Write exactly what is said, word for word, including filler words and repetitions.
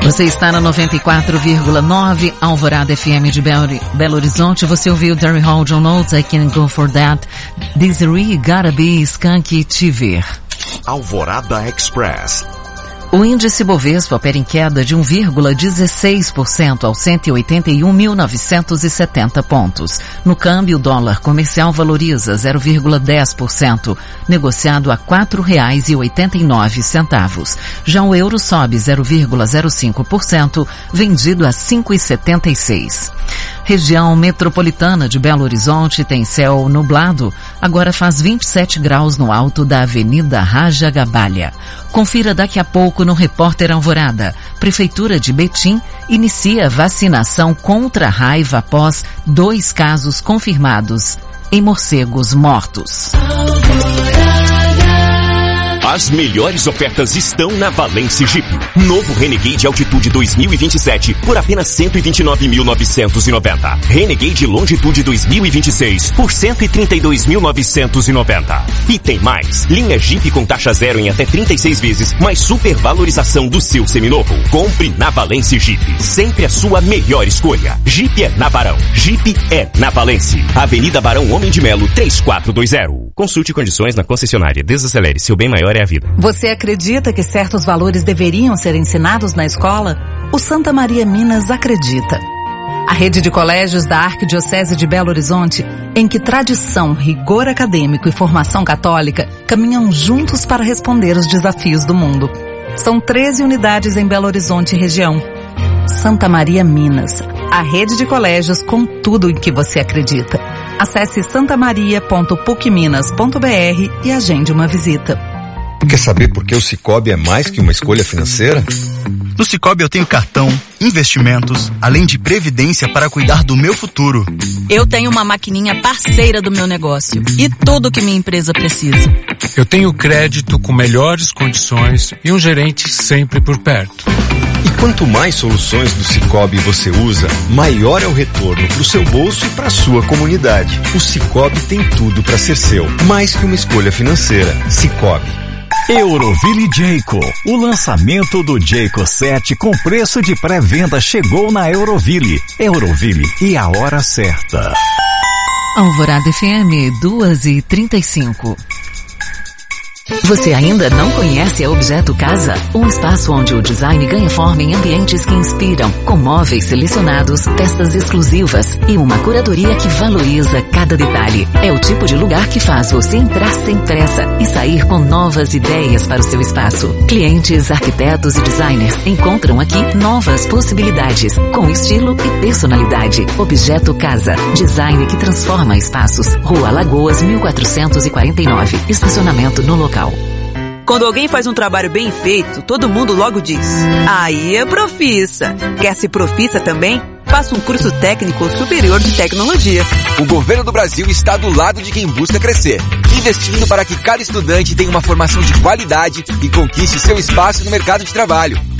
Você está na noventa e quatro vírgula nove, Alvorada F M de Belo, Belo Horizonte. Você ouviu Terry Hall, John Oates, I Can't Go For That, Desiree, Gotta Be, Skank, Te Ver. Alvorada Express. O índice Bovespa opera em queda de um vírgula dezesseis por cento aos cento e oitenta e um mil novecentos e setenta pontos. No câmbio, o dólar comercial valoriza zero vírgula dez por cento, negociado a quatro reais e oitenta e nove centavos. Já o euro sobe zero vírgula zero cinco por cento, vendido a cinco reais e setenta e seis. Região metropolitana de Belo Horizonte tem céu nublado, agora faz vinte e sete graus no alto da Avenida Raja Gabalha. Confira daqui a pouco no Repórter Alvorada. Prefeitura de Betim inicia vacinação contra a raiva após dois casos confirmados em morcegos mortos. As melhores ofertas estão na Valence Jeep. Novo Renegade Altitude dois mil e vinte e sete por apenas cento e vinte e nove mil novecentos e noventa. Renegade Longitude dois mil e vinte e seis por cento e trinta e dois mil novecentos e noventa. E tem mais. Linha Jeep com taxa zero em até trinta e seis vezes, mais supervalorização do seu seminovo. Compre na Valence Jeep. Sempre a sua melhor escolha. Jeep é na Barão. Jeep é na Valence. Avenida Barão Homem de Melo três quatro dois zero. Consulte condições na concessionária. Desacelere. Seu bem maior é a vida. Você acredita que certos valores deveriam ser ensinados na escola? O Santa Maria Minas acredita. A rede de colégios da Arquidiocese de Belo Horizonte, em que tradição, rigor acadêmico e formação católica caminham juntos para responder os desafios do mundo. São treze unidades em Belo Horizonte e região. Santa Maria Minas, a rede de colégios com tudo em que você acredita. Acesse santamaria ponto puc minas ponto b r e agende uma visita. Quer saber por que o Sicoob é mais que uma escolha financeira? No Sicoob eu tenho cartão, investimentos, além de previdência para cuidar do meu futuro. Eu tenho uma maquininha parceira do meu negócio e tudo que minha empresa precisa. Eu tenho crédito com melhores condições e um gerente sempre por perto. E quanto mais soluções do Sicoob você usa, maior é o retorno para o seu bolso e para a sua comunidade. O Sicoob tem tudo para ser seu, mais que uma escolha financeira. Sicoob. Euroville Jayco. O lançamento do Jayco sete com preço de pré-venda chegou na Euroville. Euroville e a hora certa. Alvorada F M, duas e trinta e cinco. Você ainda não conhece a Objeto Casa? Um espaço onde o design ganha forma em ambientes que inspiram, com móveis selecionados, peças exclusivas e uma curadoria que valoriza cada detalhe. É o tipo de lugar que faz você entrar sem pressa e sair com novas ideias para o seu espaço. Clientes, arquitetos e designers encontram aqui novas possibilidades, com estilo e personalidade. Objeto Casa, design que transforma espaços. Rua Lagoas, mil quatrocentos e quarenta e nove, estacionamento no local. Quando alguém faz um trabalho bem feito, todo mundo logo diz: aí é profissa. Quer ser profissa também? Faça um curso técnico superior de tecnologia. O governo do Brasil está do lado de quem busca crescer, investindo para que cada estudante tenha uma formação de qualidade e conquiste seu espaço no mercado de trabalho.